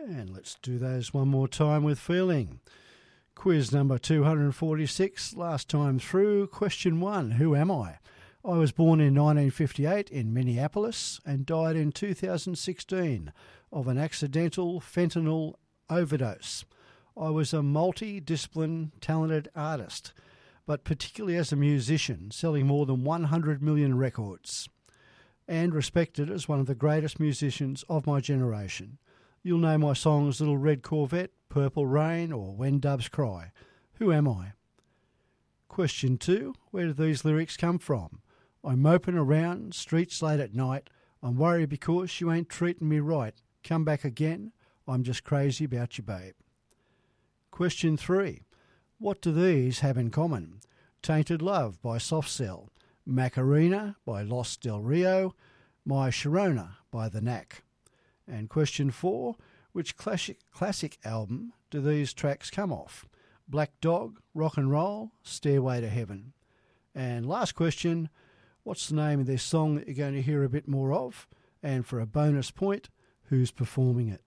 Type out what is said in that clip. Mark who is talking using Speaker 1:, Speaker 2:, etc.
Speaker 1: And let's do those one more time with feeling. Quiz number 246, last time through. Question 1, who am I? I was born in 1958 in Minneapolis and died in 2016 of an accidental fentanyl overdose. I was a multi-discipline talented artist, but particularly as a musician, selling more than 100 million records, and respected as one of the greatest musicians of my generation. You'll know my songs Little Red Corvette, Purple Rain, or When Doves Cry. Who am I? Question 2, where do these lyrics come from? I'm moping around streets late at night. I'm worried because you ain't treating me right. Come back again. I'm just crazy about you, babe. Question 3, what do these have in common? Tainted Love by Soft Cell, Macarena by Los Del Rio, My Sharona by The Knack. And question 4, which classic album do these tracks come off? Black Dog, Rock and Roll, Stairway to Heaven. And last question, what's the name of this song that you're going to hear a bit more of? And for a bonus point, who's performing it?